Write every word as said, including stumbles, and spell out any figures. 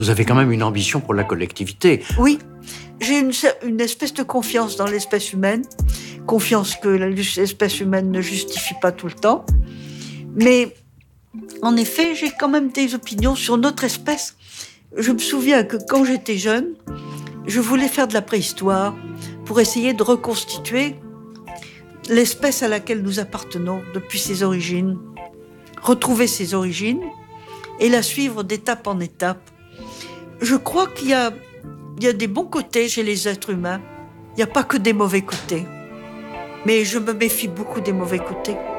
Vous avez quand même une ambition pour la collectivité. Oui, j'ai une, une espèce de confiance dans l'espèce humaine, confiance que l'espèce humaine ne justifie pas tout le temps. Mais en effet, j'ai quand même des opinions sur notre espèce. Je me souviens que quand j'étais jeune, je voulais faire de la préhistoire pour essayer de reconstituer l'espèce à laquelle nous appartenons depuis ses origines, retrouver ses origines et la suivre d'étape en étape. Je crois qu'il y a, il y a des bons côtés chez les êtres humains. Il n'y a pas que des mauvais côtés. Mais je me méfie beaucoup des mauvais côtés.